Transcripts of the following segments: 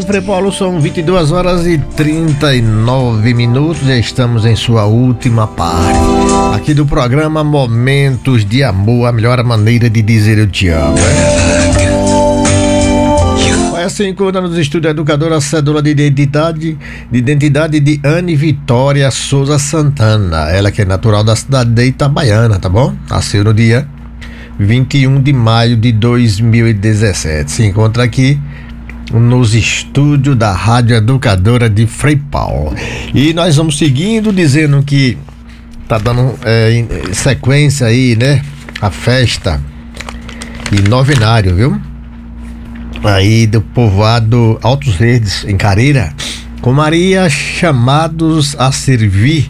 Frei Paulo, são 22 horas e 39 minutos. Já estamos em sua última parte aqui do programa Momentos de Amor, a melhor maneira de dizer eu te amo. Vai se encontra nos estudos educadora cédula de identidade de Anne Vitória Souza Santana. Ela que é natural da cidade de Itabaiana, tá bom? Nasceu no dia 21 de maio de 2017. Se encontra aqui nos estúdios da Rádio Educadora de Frei Paulo. E nós vamos seguindo, dizendo que tá dando sequência aí, né? A festa de novenário, viu? Aí do povoado Altos Verdes, em Careira, com Maria chamados a servir.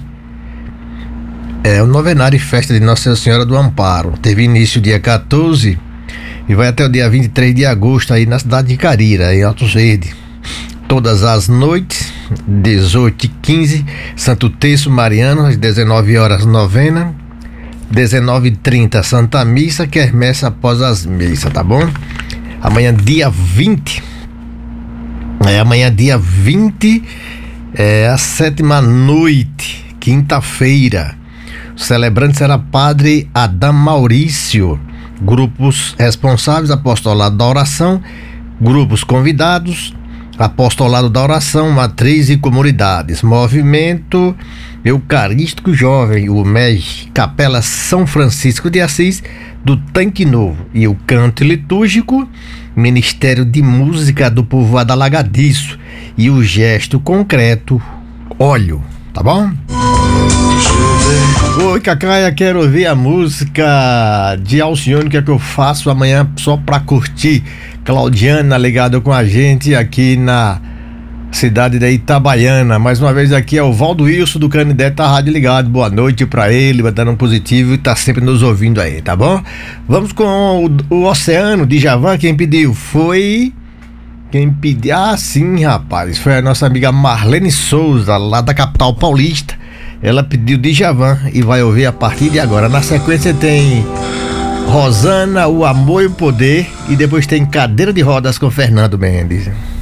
O novenário e festa de Nossa Senhora do Amparo teve início dia 14 e vai até o dia 23 de agosto aí na cidade de Careira, em Altos Verdes. Todas as noites, 18h15, Santo Terço Mariano, às 19 horas novena, 19h30 Santa Missa, quermesse após as missas, tá bom? Amanhã dia 20, a 7ª noite, quinta-feira. O celebrante será Padre Adam Maurício. Grupos responsáveis, apostolado da oração, grupos convidados, apostolado da oração, matriz e comunidades, movimento eucarístico jovem, o MEG, Capela São Francisco de Assis, do Tanque Novo, e o canto litúrgico, Ministério de Música do Povoado Alagadiço, e o gesto concreto, óleo, tá bom? Oi, Cacaia, quero ouvir a música de Alcione, que é que eu faço amanhã só pra curtir. Claudiana ligada com a gente aqui na cidade da Itabaiana. Mais uma vez aqui é o Valdo Wilson do Canidé, tá rádio ligado. Boa noite pra ele, vai dando um positivo e tá sempre nos ouvindo aí, tá bom? Vamos com o Oceano de Javan. Quem pediu foi... Ah, sim, rapaz, foi a nossa amiga Marlene Souza, lá da capital paulista. Ela pediu Djavan e vai ouvir a partir de agora. Na sequência tem Rosana, O Amor e o Poder, e depois tem Cadeira de Rodas com Fernando Mendes.